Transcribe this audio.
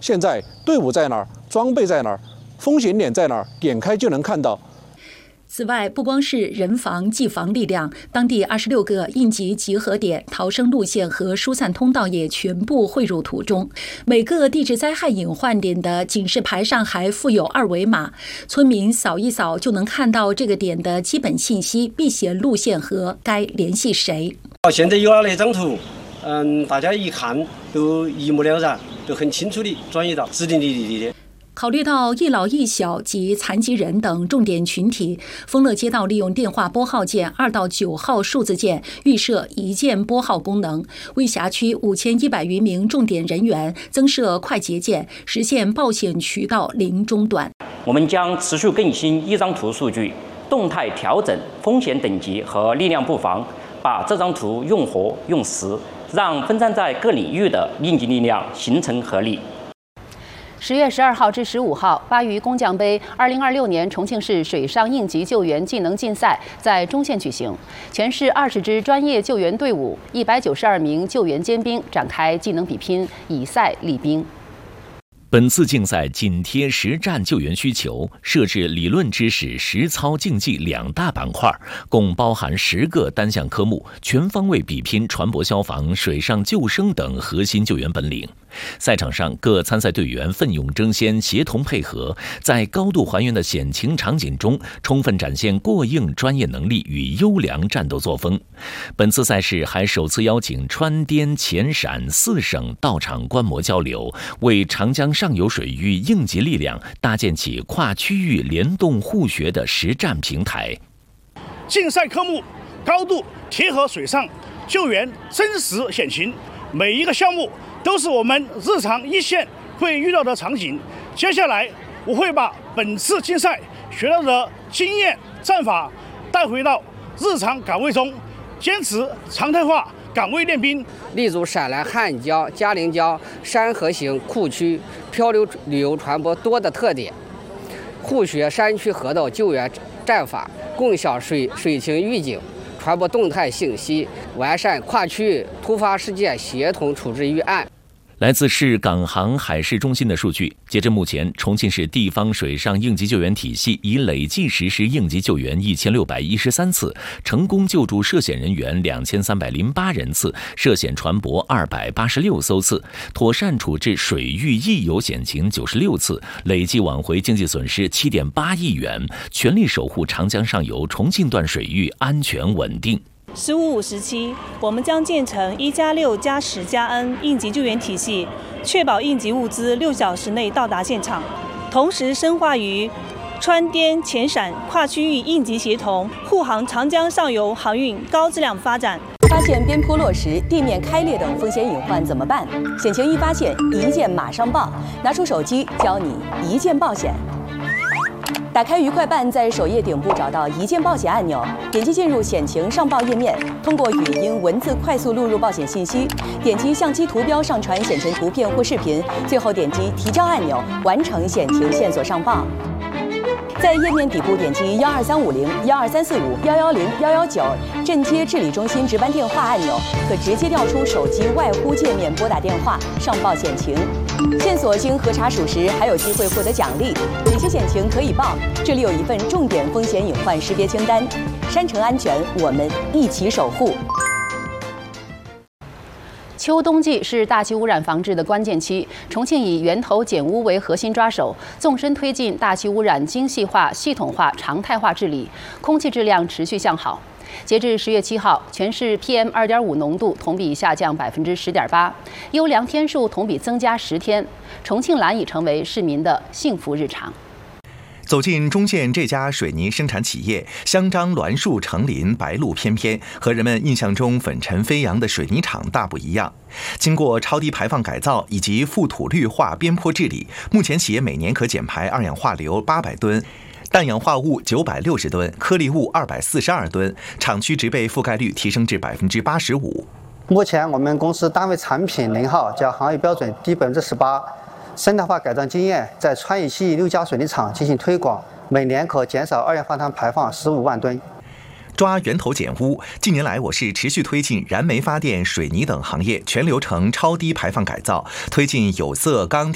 现在队伍在哪儿，装备在哪儿，风险点在哪儿，点开就能看到。 此外，不光是人防、技防力量，当地26个应急集合点、逃生路线和疏散通道也全部汇入图中。每个地质灾害隐患点的警示牌上还附有二维码，村民扫一扫就能看到这个点的基本信息、避险路线和该联系谁。 现在有了那张图，大家一看都一目了然，都很清楚地转移到指定的地点。 考虑到一老一小及残疾人等重点群体，丰乐街道利用电话拨号键2到9号数字键预设一键拨号功能，为辖区5100余名重点人员增设快捷键，实现报险渠道零中断。 我们将持续更新一张图数据，动态调整风险等级和力量布防，把这张图用活用实，让分散在各领域的应急力量形成合力。 10月12号至15号，巴渝工匠杯2026年重庆市水上应急救援技能竞赛在中县举行。全市20支专业救援队伍、192名救援尖兵展开技能比拼，以赛立兵。 本次竞赛紧贴实战救援需求，设置理论知识、实操竞技2大板块，共包含10个单项科目，全方位比拼船舶消防、水上救生等核心救援本领。赛场上，各参赛队员奋勇争先，协同配合，在高度还原的险情场景中，充分展现过硬专业能力与优良战斗作风。本次赛事还首次邀请川滇黔陕4省到场观摩交流，为长江上游水域应急力量搭建起跨区域联动互学的实战平台。 竞赛科目高度贴合水上救援真实险情，每一个项目都是我们日常一线会遇到的场景。接下来我会把本次竞赛学到的经验战法带回到日常岗位中，坚持常态化岗位练兵， 立足陕南汉江、嘉陵江山河型库区漂流旅游船舶多的特点，互学山区河道救援战法，共享水情预警、船舶动态信息，完善跨区域突发事件协同处置预案。 来自市港航海事中心的数据，截至目前，重庆市地方水上应急救援体系已累计实施应急救援1613次，成功救助涉险人员2308人次，涉险船舶286艘次，妥善处置水域易有险情96次，累计挽回经济损失7.8亿元，全力守护长江上游重庆段水域安全稳定。 15-57，我们将建成1+6+10+N 应急救援体系，确保应急物资6小时内到达现场，同时深化于川滇黔陕跨区域应急协同，护航长江上游航运高质量发展。 发现边坡落石、地面开裂等风险隐患怎么办？险情一发现，一键马上报，拿出手机教你一键报险。打开愉快办，在首页顶部找到一键报险按钮，点击进入险情上报页面，通过语音、文字快速录入报险信息，点击相机图标上传险情图片或视频，最后点击提交按钮，完成险情线索上报。在页面底部点击12350、12345、110、119镇街治理中心值班电话按钮，可直接调出手机外呼界面拨打电话上报险情。线索经核查属实，还有机会获得奖励。哪些险情可以报？这里有一份重点风险隐患识别清单。山城安全，我们一起守护。 秋冬季是大气污染防治的关键期，重庆以源头减污为核心抓手，纵深推进大气污染精细化、系统化、常态化治理，空气质量持续向好。截至10月7号，全市 PM2.5 浓度同比下降10.8%，优良天数同比增加10天。重庆蓝已成为市民的幸福日常。 走进中县这家水泥生产企业，香樟栾树成林，白鹭翩翩，和人们印象中粉尘飞扬的水泥厂大不一样。经过超低排放改造以及覆土绿化边坡治理，目前企业每年可减排二氧化硫800吨。氮氧化物960吨，颗粒物242吨，厂区植被覆盖率提升至85%。 目前我们公司单位产品能耗较行业标准低18%，生态化改造经验在川渝西6家水泥厂进行推广，每年可减少二氧化碳排放15万吨。 抓源头减污，近年来我市持续推进燃煤发电、水泥等行业全流程超低排放改造，推进有色钢